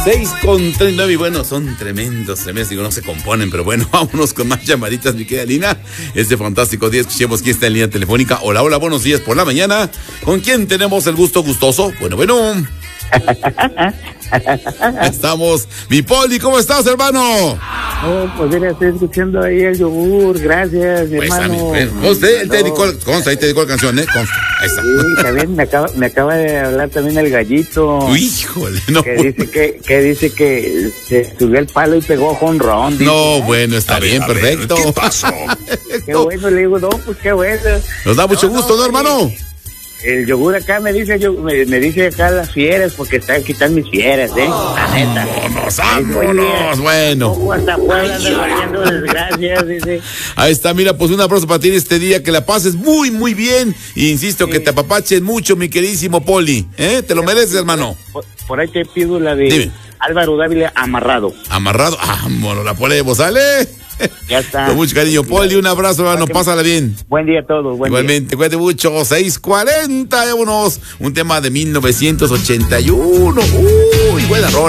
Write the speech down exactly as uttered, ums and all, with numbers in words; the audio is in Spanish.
seis con treinta y nueve y bueno, son tremendos, tremendos, digo, no se componen, pero bueno, vámonos con más llamaditas, mi querida Lina. Este fantástico día, escuchemos quién está en línea telefónica. Hola, hola, buenos días por la mañana. ¿Con quién tenemos el gusto gustoso? Bueno, bueno. Estamos. Mi Poli, ¿cómo estás, hermano? Oh, pues mira, estoy escuchando ahí el yogur, gracias, mi pues hermano. A mí, pues, usted, él te dedicó, consta, ahí te dedicó la canción, ¿eh? Consta, ahí está. Sí, también me acaba, me acaba de hablar también el gallito. Uy, híjole, no. Que dice que, que dice que se subió el palo y pegó jonrón. No, bueno, está A ver, bien, a ver, perfecto. ¿qué pasó? Qué bueno, le digo, no, pues qué bueno. Nos da mucho No, gusto, no, ¿no, hermano? El yogur acá me dice, yo, me, me dice acá las fieras, porque están quitando mis fieras, ¿eh? La neta. Vámonos, vámonos, bueno. ¿Cómo hasta Puebla anda haciendo desgracias? Dice. Ahí está, mira, pues un abrazo para ti en este día, que la pases muy, muy bien. Y insisto, Sí. que te apapachen mucho, mi queridísimo Poli. ¿Eh? Te lo mereces, hermano. Por, por ahí te pido la de Dime. Álvaro Dávila, Amarrado. Amarrado. Ah, bueno, la ponemos, ¿sale? Ya está. Con mucho cariño, Poli, un abrazo, hermano, pásala bien. Buen día a todos. Buen Igualmente, día. cuídate mucho, seis cuarenta, vámonos. Un tema de mil novecientos ochenta y uno. Uy, buena rola.